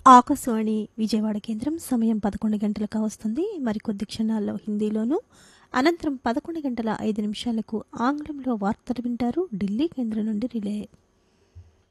ఆకాశవాణి విజయవాడ కేంద్రం సమయం 11 గంటలకు వస్తుంది. మరికొద్ది క్షణాల్లో హిందీలోను, అనంతరం 11 గంటల 5 నిమిషాలకు ఆంగ్లంలో వార్తలు వింటారు ఢిల్లీ కేంద్రం నుండి రిలే.